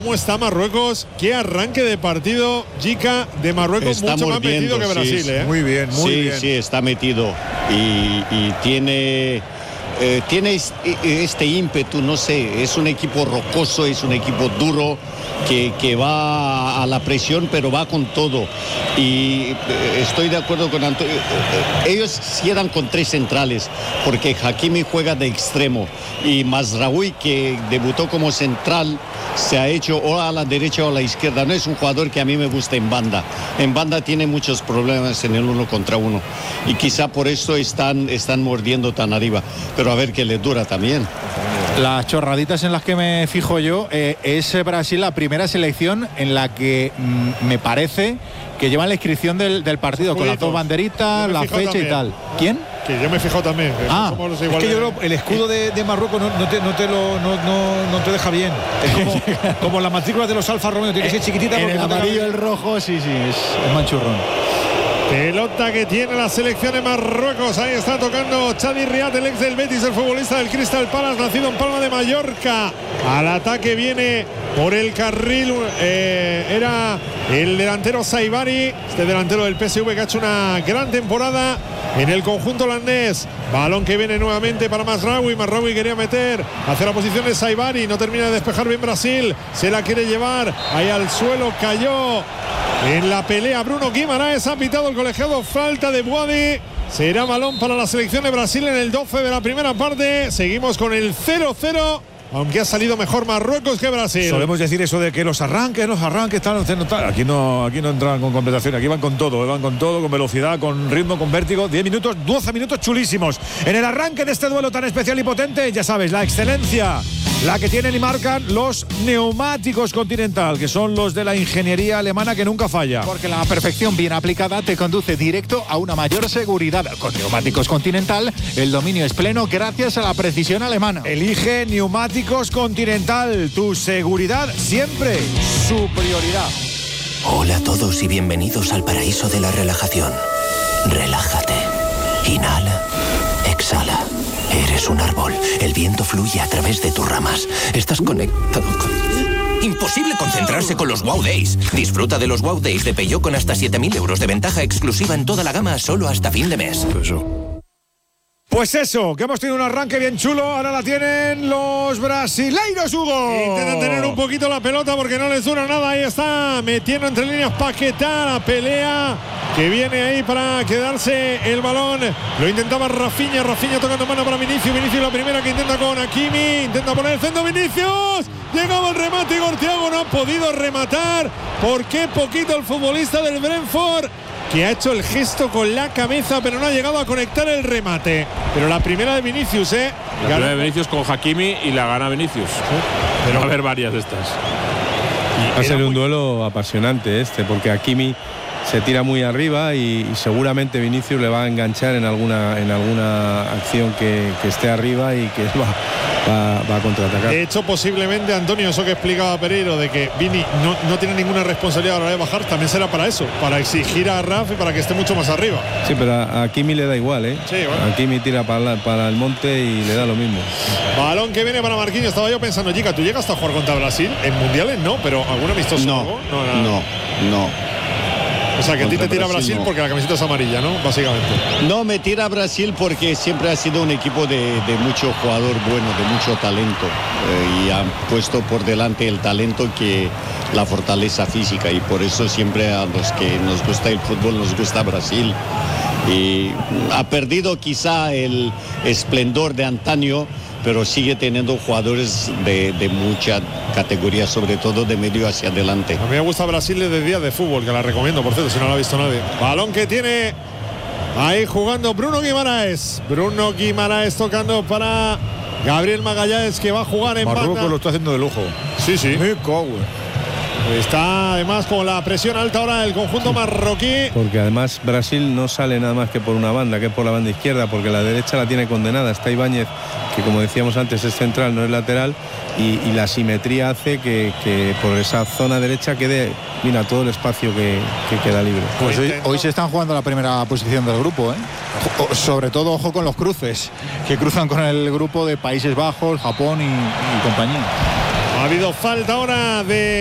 ¿Cómo está Marruecos? Qué arranque de partido, Jica, de Marruecos, está mucho más metido que Brasil, sí, Muy bien, muy bien. Sí, está metido y tiene este ímpetu, no sé, es un equipo rocoso, es un equipo duro que va a la presión, pero va con todo. Y estoy de acuerdo con Antonio. Ellos cierran con 3 centrales, porque Hakimi juega de extremo y Mazraoui, que debutó como central, se ha hecho o a la derecha o a la izquierda. No es un jugador que a mí me gusta en banda. En banda tiene muchos problemas en el 1 contra 1 y quizá por eso están mordiendo tan arriba, pero a ver qué le dura también. Las chorraditas en las que me fijo yo, es Brasil la primera selección en la que me parece que llevan la inscripción del partido con las 2 banderitas, la fecha también. Y tal. ¿Quién? Que yo me fijo también. Es que yo creo el escudo de Marruecos no te deja bien. Es como las matrículas de los Alfa Romeo, tiene que ser chiquitita. En el amarillo, el rojo, sí, es manchurrón. Pelota que tiene la selección de Marruecos. Ahí está tocando Chadi Riad, el ex del Betis, el futbolista del Crystal Palace, nacido en Palma de Mallorca. Al ataque viene por el carril. Era el delantero Saibari, este delantero del PSV que ha hecho una gran temporada en el conjunto holandés. Balón que viene nuevamente para Mazraoui. Mazraoui quería meter hacia la posición de Saibari. No termina de despejar bien Brasil. Se la quiere llevar. Ahí al suelo cayó en la pelea Bruno Guimaraes. Ha pitado el colegiado falta de Boadi. Será balón para la selección de Brasil en el 12 de la primera parte. Seguimos con el 0-0. Aunque ha salido mejor Marruecos que Brasil. Solemos decir eso de que los arranques tal. Aquí no entran con completación, aquí van con todo, con velocidad, con ritmo, con vértigo. 10 minutos, 12 minutos chulísimos. En el arranque de este duelo tan especial y potente, ya sabes, la excelencia, la que tienen y marcan los neumáticos Continental, que son los de la ingeniería alemana que nunca falla. Porque la perfección bien aplicada te conduce directo a una mayor seguridad. Con neumáticos Continental, el dominio es pleno gracias a la precisión alemana. Elige neumáticos Continental, tu seguridad siempre su prioridad. Hola a todos y bienvenidos al paraíso de la relajación. Relájate. Inhala. Exhala. Eres un árbol. El viento fluye a través de tus ramas. Estás conectado con... Imposible concentrarse con los Wow Days. Disfruta de los Wow Days de Peugeot con hasta 7.000 euros de ventaja exclusiva en toda la gama solo hasta fin de mes. Pues eso, que hemos tenido un arranque bien chulo. Ahora la tienen los brasileiros, Hugo. Intentan tener un poquito la pelota porque no les dura nada. Ahí está, metiendo entre líneas Paquetá. La pelea que viene ahí para quedarse el balón. Lo intentaba Rafinha tocando mano para Vinicius. Vinicius la primera que intenta con Hakimi. Intenta poner el centro Vinicius. Llegaba el remate, Igor Thiago no ha podido rematar. ¿Por qué poquito el futbolista del Brentford? Que ha hecho el gesto con la cabeza, pero no ha llegado a conectar el remate. Pero la primera de Vinicius, La primera de Vinicius con Hakimi y la gana Vinicius. Pero va a haber varias de estas. Va a ser un duelo apasionante porque Hakimi se tira muy arriba y seguramente Vinicius le va a enganchar en alguna acción que esté arriba y que va a contraatacar. De hecho, posiblemente, Antonio, eso que explicaba Pereiro de que Vini no tiene ninguna responsabilidad a la hora de bajar, también será para eso, para exigir a Rafa y para que esté mucho más arriba. Sí, pero a Hakimi le da igual, Sí, bueno. Hakimi tira para el monte y le da lo mismo. Balón que viene para Marquinhos. Estaba yo pensando, Jica, ¿tú llegas a jugar contra Brasil? En mundiales no, pero ¿algún amistoso? No. O sea, que a ti te tira Brasil porque la camiseta es amarilla, ¿no? Básicamente. No, me tira Brasil porque siempre ha sido un equipo de mucho jugador bueno, de mucho talento. Y han puesto por delante el talento que la fortaleza física. Y por eso siempre a los que nos gusta el fútbol nos gusta Brasil. Y ha perdido quizá el esplendor de antaño, pero sigue teniendo jugadores de mucha categoría, sobre todo de medio hacia adelante. A mí me gusta Brasil desde días de fútbol, que la recomiendo, por cierto, si no la ha visto nadie. Balón que tiene ahí jugando Bruno Guimaraes. Bruno Guimaraes tocando para Gabriel Magallanes, que va a jugar en Marruecos banda. lo está haciendo de lujo. Sí. Está además con la presión alta ahora el conjunto marroquí. Porque además Brasil no sale nada más que por una banda, que es por la banda izquierda, porque la derecha la tiene condenada. Está Ibáñez, que como decíamos antes es central, no es lateral, y la simetría hace que por esa zona derecha quede, mira, todo el espacio que queda libre. Pues hoy se están jugando la primera posición del grupo, sobre todo ojo con los cruces, que cruzan con el grupo de Países Bajos, Japón y compañía. Ha habido falta ahora de